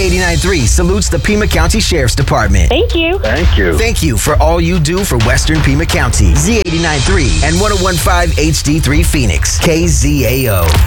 Z89.3 salutes the Pima County Sheriff's Department. Thank you. Thank you. Thank you for all you do for Western Pima County. Z89.3 and 101.5 HD3 Phoenix. KZAO.